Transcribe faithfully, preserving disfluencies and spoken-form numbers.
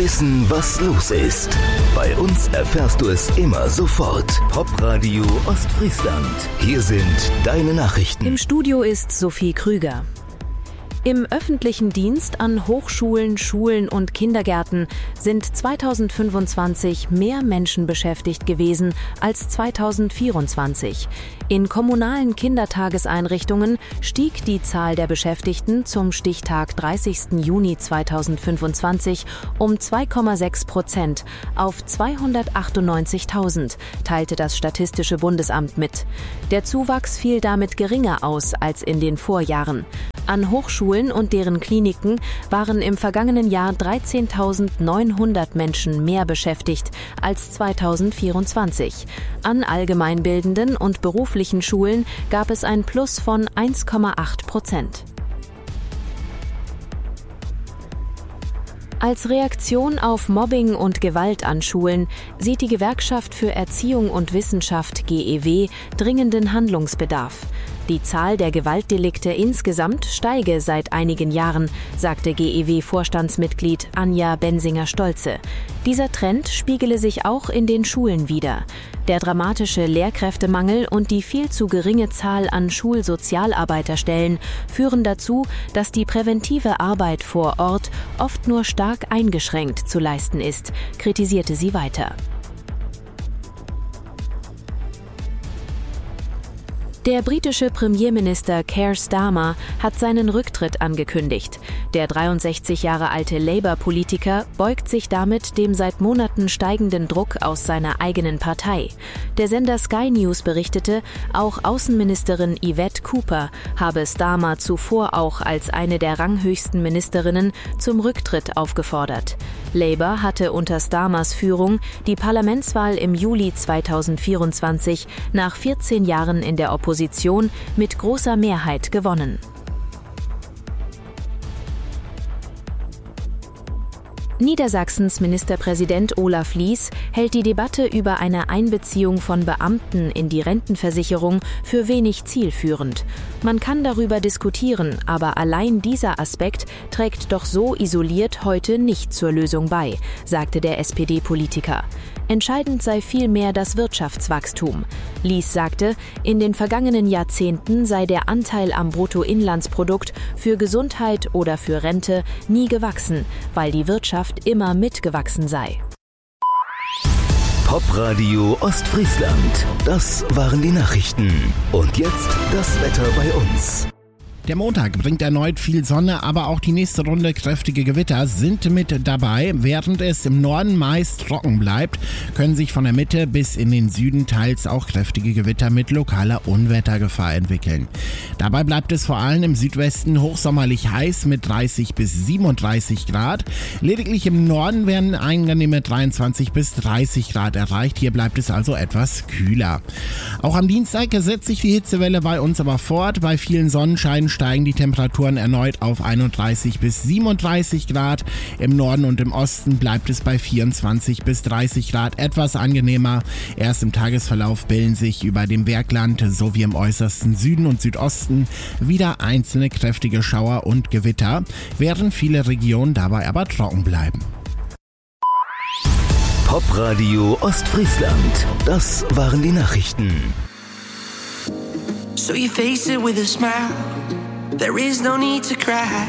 wissen, was los ist. Bei uns erfährst du es immer sofort. Popradio Ostfriesland. Hier sind deine Nachrichten. Im Studio ist Sophie Krüger. Im öffentlichen Dienst an Hochschulen, Schulen und Kindergärten sind zweitausendfünfundzwanzig mehr Menschen beschäftigt gewesen als zweitausendvierundzwanzig. In kommunalen Kindertageseinrichtungen stieg die Zahl der Beschäftigten zum Stichtag dreißigsten Juni zweitausendfünfundzwanzig um zwei Komma sechs Prozent auf zweihundertachtundneunzigtausend, teilte das Statistische Bundesamt mit. Der Zuwachs fiel damit geringer aus als in den Vorjahren. An Hochschulen und deren Kliniken waren im vergangenen Jahr dreizehntausendneunhundert Menschen mehr beschäftigt als zweitausendvierundzwanzig. An allgemeinbildenden und beruflichen Schulen gab es ein Plus von eins Komma acht Prozent. Als Reaktion auf Mobbing und Gewalt an Schulen sieht die Gewerkschaft für Erziehung und Wissenschaft G E W dringenden Handlungsbedarf. Die Zahl der Gewaltdelikte insgesamt steige seit einigen Jahren, sagte G E W-Vorstandsmitglied Anja Bensinger-Stolze. Dieser Trend spiegele sich auch in den Schulen wider. Der dramatische Lehrkräftemangel und die viel zu geringe Zahl an Schulsozialarbeiterstellen führen dazu, dass die präventive Arbeit vor Ort oft nur stark eingeschränkt zu leisten ist, kritisierte sie weiter. Der britische Premierminister Keir Starmer hat seinen Rücktritt angekündigt. Der dreiundsechzig Jahre alte Labour-Politiker beugt sich damit dem seit Monaten steigenden Druck aus seiner eigenen Partei. Der Sender Sky News berichtete, auch Außenministerin Yvette Cooper habe Starmer zuvor auch als eine der ranghöchsten Ministerinnen zum Rücktritt aufgefordert. Labour hatte unter Starmers Führung die Parlamentswahl im Juli zweitausendvierundzwanzig nach vierzehn Jahren in der Opposition mit großer Mehrheit gewonnen. Niedersachsens Ministerpräsident Olaf Lies hält die Debatte über eine Einbeziehung von Beamten in die Rentenversicherung für wenig zielführend. Man kann darüber diskutieren, aber allein dieser Aspekt trägt doch so isoliert heute nicht zur Lösung bei, sagte der S P D-Politiker. Entscheidend sei vielmehr das Wirtschaftswachstum. Lies sagte, in den vergangenen Jahrzehnten sei der Anteil am Bruttoinlandsprodukt für Gesundheit oder für Rente nie gewachsen, weil die Wirtschaft immer mitgewachsen sei. Popradio Ostfriesland. Das waren die Nachrichten. Und jetzt das Wetter bei uns. Der Montag bringt erneut viel Sonne, aber auch die nächste Runde kräftige Gewitter sind mit dabei. Während es im Norden meist trocken bleibt, können sich von der Mitte bis in den Süden teils auch kräftige Gewitter mit lokaler Unwettergefahr entwickeln. Dabei bleibt es vor allem im Südwesten hochsommerlich heiß mit dreißig bis siebenunddreißig Grad. Lediglich im Norden werden angenehme dreiundzwanzig bis dreißig Grad erreicht. Hier bleibt es also etwas kühler. Auch am Dienstag setzt sich die Hitzewelle bei uns aber fort. Bei vielen Sonnenscheinen steigen die Temperaturen erneut auf einunddreißig bis siebenunddreißig Grad. Im Norden und im Osten bleibt es bei vierundzwanzig bis dreißig Grad etwas angenehmer. Erst im Tagesverlauf bilden sich über dem Bergland sowie im äußersten Süden und Südosten wieder einzelne kräftige Schauer und Gewitter, während viele Regionen dabei aber trocken bleiben. Popradio Ostfriesland. Das waren die Nachrichten. So you face it with a smile. There is no need to cry.